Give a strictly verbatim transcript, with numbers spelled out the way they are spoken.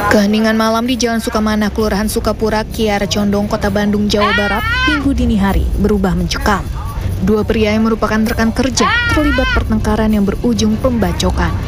Keheningan malam di Jalan Sukamana, Kelurahan Sukapura, Kiara Condong, Kota Bandung, Jawa Barat, Minggu dini hari berubah mencekam. Dua pria yang merupakan rekan kerja terlibat pertengkaran yang berujung pembacokan.